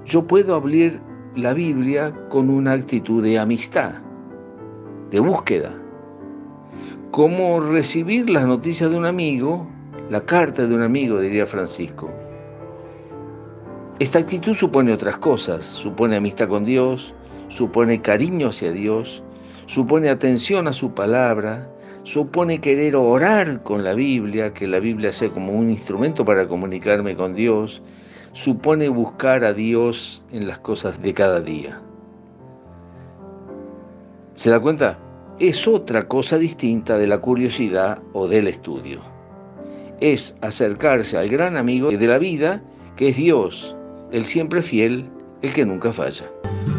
yo puedo abrir la Biblia con una actitud de amistad, de búsqueda. Como recibir las noticias de un amigo, la carta de un amigo, diría Francisco. Esta actitud supone otras cosas, supone amistad con Dios, supone cariño hacia Dios, supone atención a su palabra, supone querer orar con la Biblia, que la Biblia sea como un instrumento para comunicarme con Dios, supone buscar a Dios en las cosas de cada día. ¿Se da cuenta? Es otra cosa distinta de la curiosidad o del estudio. Es acercarse al gran amigo de la vida, que es Dios, el siempre fiel, el que nunca falla.